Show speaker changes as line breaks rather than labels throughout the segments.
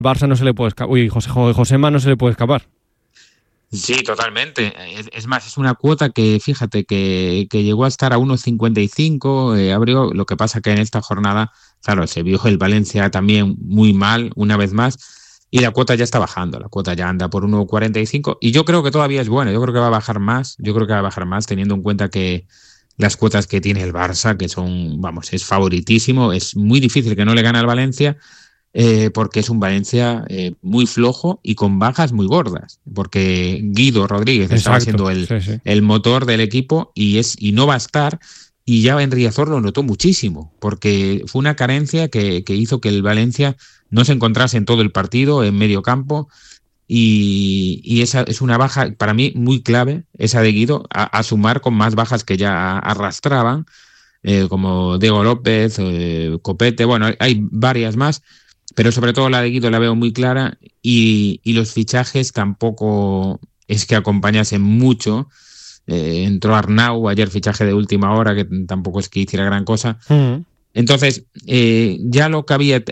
Barça no se le puede escapar. Uy, Josema no se le puede escapar.
Sí, totalmente. Es más, es una cuota que, fíjate, que llegó a estar a 1,55, abrió. Lo que pasa que en esta jornada, claro, se vio el Valencia también muy mal, una vez más, y la cuota ya está bajando. La cuota ya anda por 1,45, y yo creo que todavía es bueno. Yo creo que va a bajar más. Yo creo que va a bajar más, teniendo en cuenta que las cuotas que tiene el Barça, que son, vamos, es favoritísimo. Es muy difícil que no le gane al Valencia. Porque es un Valencia muy flojo y con bajas muy gordas, porque Guido Rodríguez estaba siendo el motor del equipo y no va a estar, y ya en Riazor lo notó muchísimo, porque fue una carencia que hizo que el Valencia no se encontrase en todo el partido, en medio campo, y esa es una baja para mí muy clave, esa de Guido, a sumar con más bajas que ya arrastraban, como Diego López, Copete, bueno, hay varias más. Pero sobre todo la de Guido la veo muy clara, y los fichajes tampoco es que acompañasen mucho. Entró Arnau ayer, fichaje de última hora, que tampoco es que hiciera gran cosa. Entonces, ya lo que había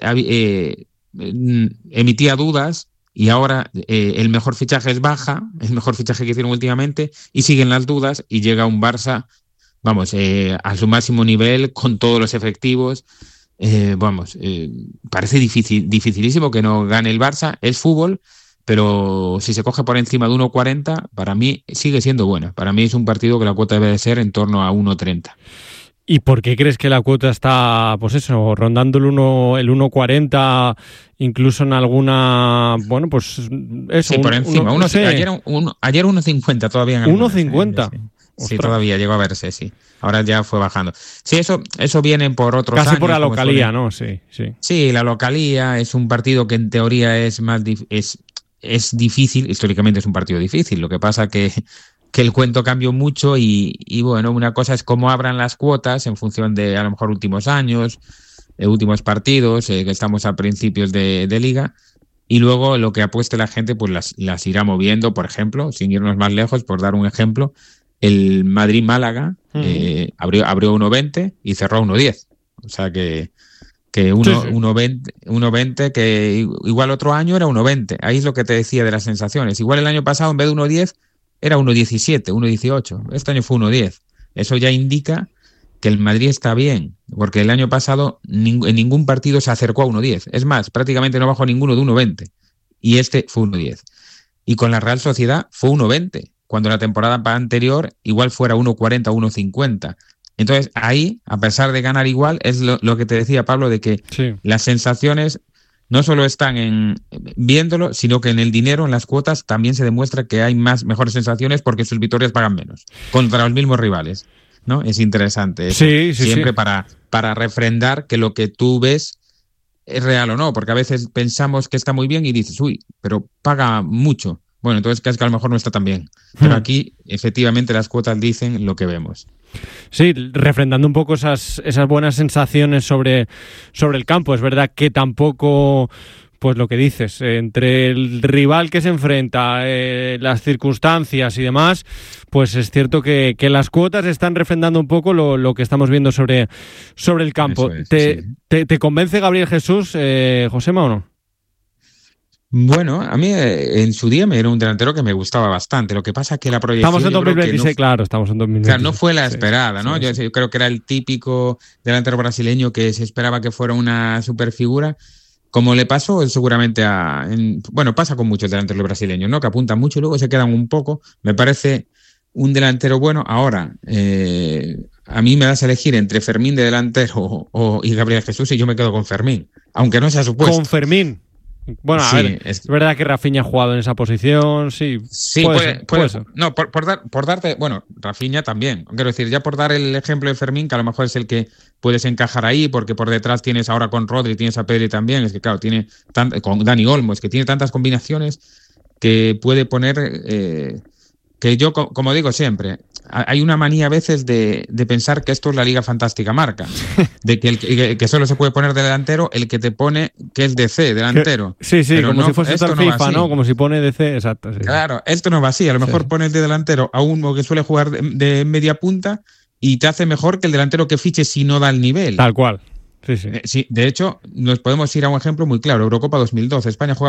emitía dudas, y ahora el mejor fichaje es Baja, el mejor fichaje que hicieron últimamente, y siguen las dudas, y llega un Barça, vamos, a su máximo nivel, con todos los efectivos. Parece dificilísimo que no gane el Barça. Es fútbol, pero si se coge por encima de 1,40, para mí sigue siendo buena. Para mí es un partido que la cuota debe de ser en torno a 1,30.
¿Y por qué crees que la cuota está, pues eso, rondando el 1,40, incluso en alguna, bueno, pues eso?
Sí, por encima. Ayer 1,50 todavía. En
1,50.
Sí, todavía llegó a verse, sí. Ahora ya fue bajando. Sí, eso viene por otros
casi
años.
Por la localía, ¿no? Sí.
Sí, la localía es un partido que en teoría es más es difícil. Históricamente es un partido difícil. Lo que pasa que el cuento cambió mucho, y bueno, una cosa es cómo abran las cuotas en función de, a lo mejor, últimos años, últimos partidos, que estamos a principios de liga. Y luego lo que apueste la gente, pues las irá moviendo. Por ejemplo, sin irnos más lejos, por dar un ejemplo, el Madrid-Málaga abrió 1,20 y cerró 1,10. O sea que 1,20, que igual otro año era 1,20. Ahí es lo que te decía de las sensaciones. Igual el año pasado, en vez de 1,10, era 1,17, 1,18. Este año fue 1,10. Eso ya indica que el Madrid está bien, porque el año pasado en ningún partido se acercó a 1,10. Es más, prácticamente no bajó ninguno de 1,20. Y este fue 1,10. Y con la Real Sociedad fue 1,20. Cuando la temporada anterior igual fuera 1,40, 1,50. Entonces ahí, a pesar de ganar igual, es lo que te decía Pablo, de que las sensaciones no solo están en viéndolo, sino que en el dinero, en las cuotas, también se demuestra que hay mejores sensaciones, porque sus victorias pagan menos contra los mismos rivales, ¿no? Es interesante eso. Siempre para refrendar que lo que tú ves es real o no, porque a veces pensamos que está muy bien y dices, uy, pero paga mucho. Bueno, entonces es que a lo mejor no está tan bien. Pero aquí, efectivamente, las cuotas dicen lo que vemos.
Sí, refrendando un poco esas buenas sensaciones sobre el campo. Es verdad que tampoco, pues lo que dices, entre el rival que se enfrenta, las circunstancias y demás, pues es cierto que las cuotas están refrendando un poco lo que estamos viendo sobre el campo. ¿Te convence Gabriel Jesús, Josema, o no?
Bueno, a mí en su día me era un delantero que me gustaba bastante. Lo que pasa es que la proyección...
Estamos en 2026, estamos en 2026.
Claro, no fue la esperada, ¿no? Yo creo que era el típico delantero brasileño que se esperaba que fuera una superfigura, como le pasó seguramente pasa con muchos delanteros brasileños, ¿no? Que apuntan mucho y luego se quedan un poco. Me parece un delantero bueno. Ahora, a mí me das a elegir entre Fermín de delantero y Gabriel Jesús, y yo me quedo con Fermín, aunque no sea supuesto.
Con Fermín. Bueno, a ver, es verdad que Rafinha ha jugado en esa posición, sí. Puede ser.
No, por darte, bueno, Rafinha también. Quiero decir, ya por dar el ejemplo de Fermín, que a lo mejor es el que puedes encajar ahí, porque por detrás tienes ahora con Rodri, tienes a Pedri también, es que claro, tiene con Dani Olmo, es que tiene tantas combinaciones que puede poner, que yo, como digo siempre, hay una manía a veces de pensar que esto es la Liga Fantástica Marca, de que solo se puede poner de delantero el que te pone que es DC, delantero.
Sí, pero como si fuese el FIFA, ¿no? Como si pone DC, exacto. Sí.
Claro, esto no va así. A lo mejor pones de delantero a uno que suele jugar de media punta y te hace mejor que el delantero que fiche si no da el nivel.
Tal cual. Sí, sí.
Sí, de hecho, nos podemos ir a un ejemplo muy claro. Eurocopa 2012. España juega